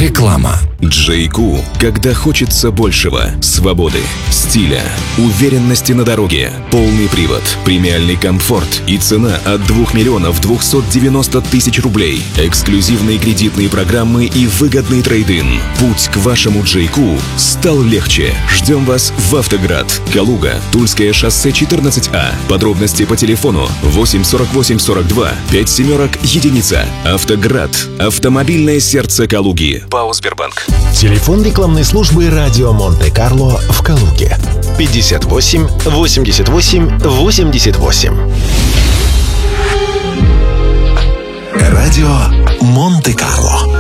Реклама. Джейку, когда хочется большего, свободы, стиля, уверенности на дороге, полный привод, премиальный комфорт и цена от 2 миллионов 290 тысяч рублей, эксклюзивные кредитные программы и выгодный трейд-ин. Путь к вашему Джейку стал легче. Ждем вас в Автоград, Калуга, Тульское шоссе 14А. Подробности по телефону 8 48 42 5 семерок единица. Автоград. Автомобильное сердце Калуги. ПАО «Сбербанк». Телефон рекламной службы «Радио Монте-Карло» в Калуге. 58 88 88. Радио Монте-Карло.